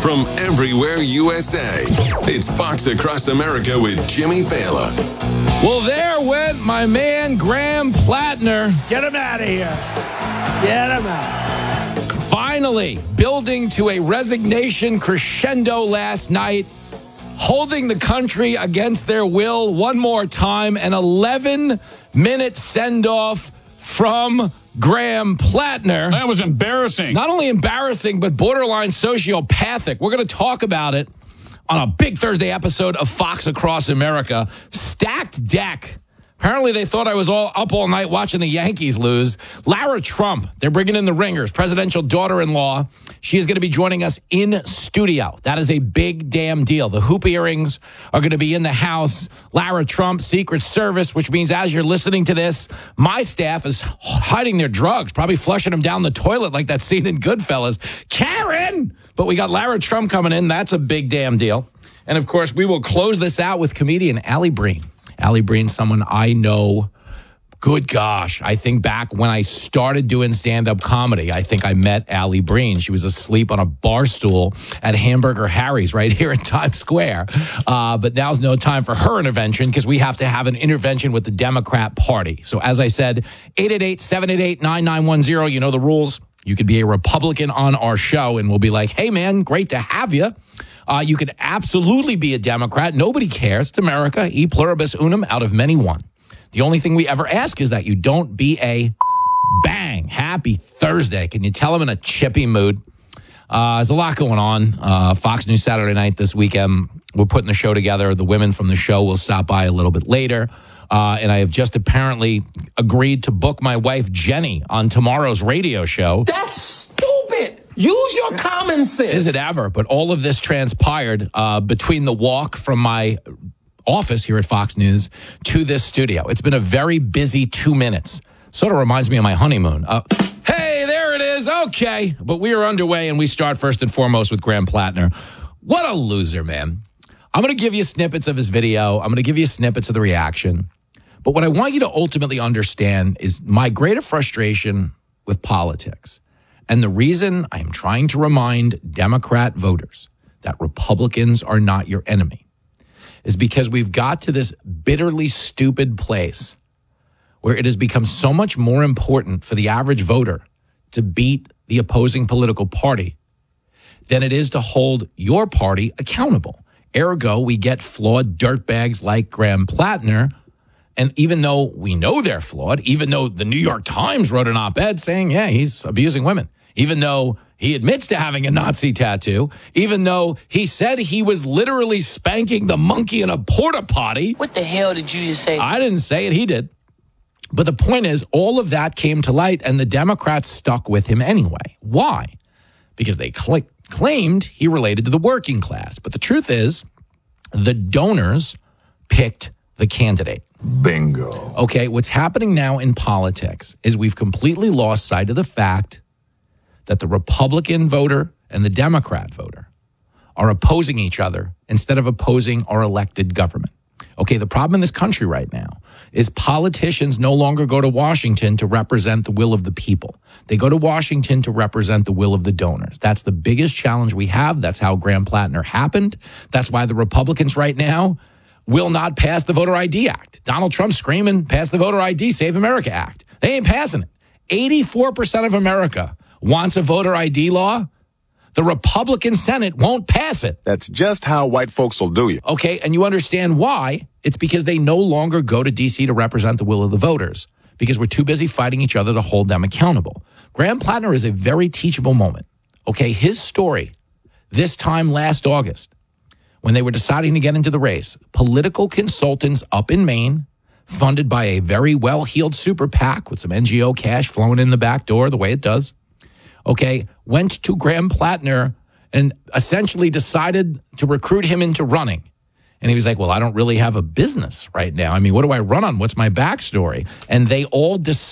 from everywhere USA. It's Fox Across America with Jimmy Fallon. Well, there went my man Graham Plattner. Get him out of here. Get him out. Finally building to a resignation crescendo last night, holding the country against their will one more time. An 11-minute send-off from Graham Plattner. That was embarrassing. Not only embarrassing, but borderline sociopathic. We're going to talk about it on a big Thursday episode of Fox Across America. Stacked deck. Apparently they thought I was all up all night watching the Yankees lose. Lara Trump, they're bringing in the ringers, presidential daughter-in-law. She is going to be joining us in studio. That is a big damn deal. The hoop earrings are going to be in the house. Lara Trump, Secret Service, which means as you're listening to this, my staff is hiding their drugs, probably flushing them down the toilet like that scene in Goodfellas. Karen! But we got Lara Trump coming in. That's a big damn deal. And, of course, we will close this out with comedian Allie Breen. Allie Breen, someone I know, good gosh, I think back when I started doing stand-up comedy, I think I met Allie Breen. She was asleep on a bar stool at Hamburger Harry's right here in Times Square. But now's no time for her intervention because we have to have an intervention with the Democrat Party. So as I said, 888-788-9910, you know the rules. You could be a Republican on our show and we'll be like, hey, man, great to have you. You could absolutely be a Democrat. Nobody cares. It's America. E pluribus unum out of many one. The only thing we ever ask is that you don't be a bang. Happy Thursday. Can you tell them in a chippy mood? There's a lot going on. Fox News Saturday night this weekend. We're putting the show together. The women from the show will stop by a little bit later. And I have just apparently agreed to book my wife, Jenny, on tomorrow's radio show. That's stupid. Use your common sense. Is it ever? But all of this transpired between the walk from my office here at Fox News to this studio. It's been a very busy 2 minutes. Sort of reminds me of my honeymoon. Hey, there it is. Okay. But we are underway, and we start first and foremost with Graham Plattner. What a loser, man. I'm going to give you snippets of his video. I'm going to give you snippets of the reaction. But what I want you to ultimately understand is my greater frustration with politics. And the reason I am trying to remind Democrat voters that Republicans are not your enemy is because we've got to this bitterly stupid place where it has become so much more important for the average voter to beat the opposing political party than it is to hold your party accountable. Ergo, we get flawed dirtbags like Graham Plattner. And even though we know they're flawed, even though the New York Times wrote an op-ed saying, yeah, he's abusing women, even though he admits to having a Nazi tattoo, even though he said he was literally spanking the monkey in a porta potty. What the hell did you just say? I didn't say it. He did. But the point is, all of that came to light, and the Democrats stuck with him anyway. Why? Because they claimed he related to the working class. But the truth is, the donors picked the candidate. Bingo. Okay, what's happening now in politics is we've completely lost sight of the fact that the Republican voter and the Democrat voter are opposing each other instead of opposing our elected government. Okay, the problem in this country right now is politicians no longer go to Washington to represent the will of the people. They go to Washington to represent the will of the donors. That's the biggest challenge we have. That's how Graham Plattner happened. That's why the Republicans right now will not pass the Voter ID Act. Donald Trump screaming, pass the Voter ID, Save America Act. They ain't passing it. 84% of America wants a voter ID law. The Republican Senate won't pass it. That's just how white folks will do you. Okay, and you understand why. It's because they no longer go to D.C. to represent the will of the voters because we're too busy fighting each other to hold them accountable. Graham Plattner is a very teachable moment. Okay, his story this time last August, when they were deciding to get into the race, political consultants up in Maine, funded by a very well-heeled super PAC with some NGO cash flowing in the back door the way it does, okay, went to Graham Plattner and essentially decided to recruit him into running. And he was like, well, I don't really have a business right now. I mean, what do I run on? What's my backstory? And they all decided